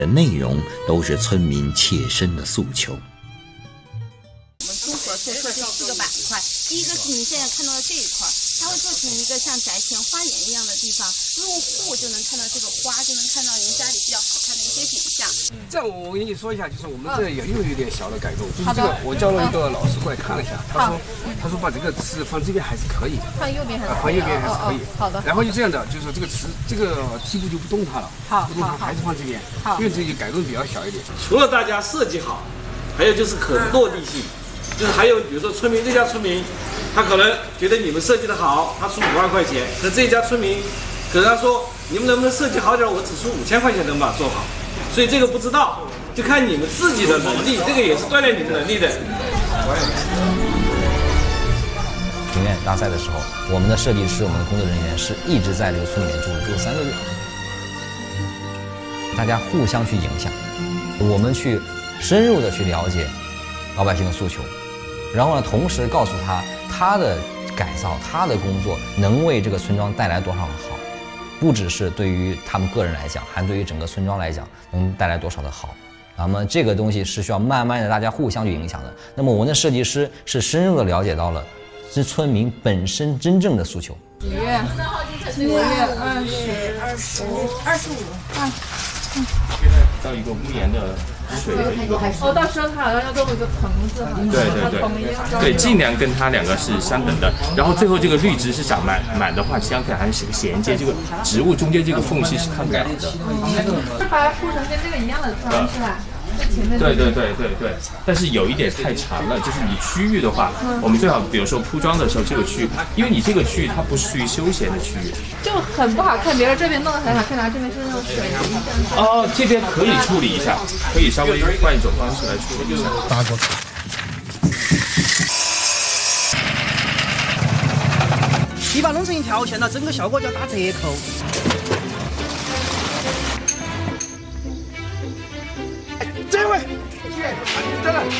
的内容都是村民切身的诉求。 我们综合做出这4个板块，第一个是您现在看到的这一块，它会做成一个像宅前花园一样的地方，入户就能看到这个花，就能看到您家里比较好看的一些景象。 这样我跟你说一下，就是我们这也又有点小的改动，就是这个我叫了一个老师过来看了一下，他说把这个词放这边还是可以的， 放右边还是放右边还是可以。 好的。 然后就这样的，就是说这个词这个梯步就不动它了，不动它还是放这边，因为这个改动比较小一点。 除了大家设计好，还有就是可落地性，就是还有比如说村民这家村民，他可能觉得你们设计的好，他出5万块钱，那这家村民可能他说你们能不能设计好点，我只出5000块钱能把它做好。所以这个不知道，就看你们自己的能力，这个也是锻炼你的能力的。 庭院大赛的时候，我们的设计师、我们的工作人员是一直在这个村里面住3个月，大家互相去影响，我们去深入的去了解老百姓的诉求，然后呢，同时告诉他的改造、他的工作能为这个村庄带来多少的好。不只是对于他们个人来讲，还对于整个村庄来讲能带来多少的好。那么这个东西是需要慢慢的大家互相去影响的。那么我们的设计师是深入的了解到了是村民本身真正的诉求。 几月？5月20、25。 到一个屋檐的水的一个到时候它好像要做一个棚子， 对，尽量跟它2个是相等的。然后最后这个绿植是长满的话，实际上可以还是衔接这个植物中间这个缝隙是看不了的。 是把它铺成跟这个一样的装是吧？ 对，但是有一点太长了，就是你区域的话，我们最好比如说铺装的时候，这个区域，因为你这个区域它不是属于休闲的区域， 就很不好看。比如说这边弄得很好看，然后这边是那种水泥这样。 哦，这边可以处理一下，可以稍微换一种方式来处理一下。 搭过去。 你把弄成一条线了，整个效果就要打折扣。这位，再来，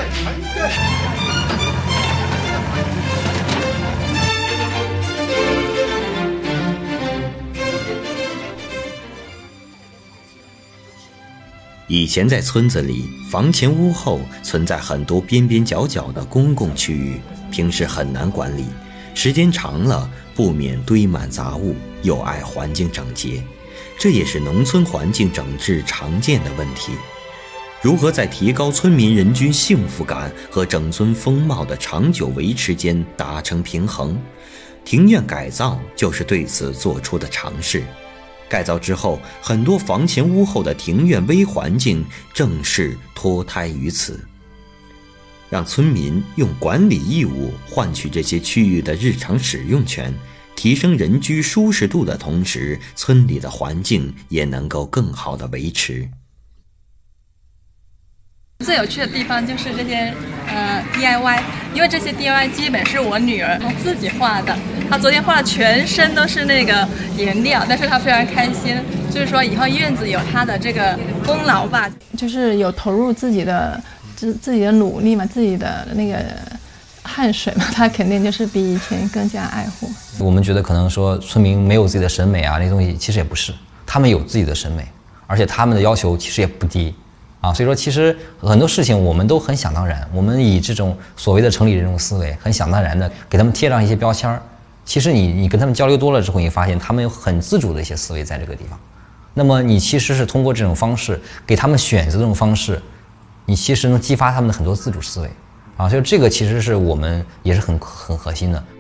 以前在村子里，房前屋后存在很多边边角角的公共区域，平时很难管理，时间长了不免堆满杂物，有碍环境整洁，这也是农村环境整治常见的问题。如何在提高村民人均幸福感和整村风貌的长久维持间达成平衡？庭院改造就是对此做出的尝试。改造之后，很多房前屋后的庭院微环境正是脱胎于此。让村民用管理义务换取这些区域的日常使用权，提升人居舒适度的同时，村里的环境也能够更好地维持。 最有趣的地方就是这些DIY， 因为这些 DIY 基本是我女儿自己画的，她昨天画的全身都是那个颜料，但是她非常开心，就是说以后院子有她的这个功劳吧， 就是有投入自己的努力嘛，自己的那个汗水嘛，她肯定就是比以前更加爱护。 我们觉得可能说村民没有自己的审美啊，那些东西其实也不是，他们有自己的审美，而且他们的要求其实也不低。所以说其实很多事情我们都很想当然，我们以这种所谓的城里人这种思维很想当然的给他们贴上一些标签，其实你跟他们交流多了之后，你发现他们有很自主的一些思维在这个地方。那么你其实是通过这种方式给他们选择这种方式，你其实能激发他们的很多自主思维所以这个其实是我们也是很核心的。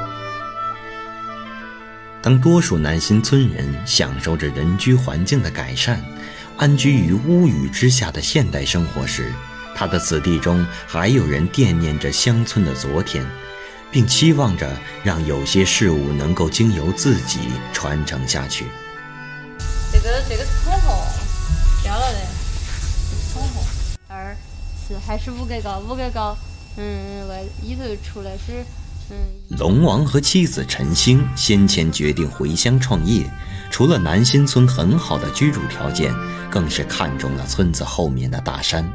当多数南新村人享受着人居环境的改善，安居于屋宇之下的现代生活时，他的子弟中还有人惦念着乡村的昨天，并期望着让有些事物能够经由自己传承下去。 这个是葱红，掉了的葱红。还是5个高，5个高，里头出来是龙王和妻子陈星先前决定回乡创业，除了南新村很好的居住条件，更是看中了村子后面的大山。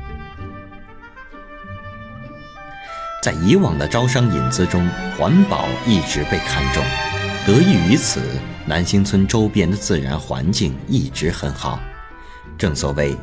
在以往的招商引资中，环保一直被看重，得益于此，南新村周边的自然环境一直很好。正所谓